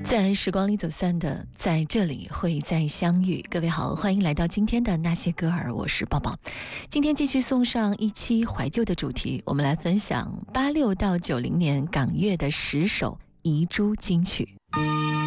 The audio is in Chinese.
在时光里走散的，在这里会再相遇。各位好，欢迎来到今天的那些歌儿，我是抱抱。今天继续送上一期怀旧的主题，我们来分享86到90年港乐的10首遗珠金曲。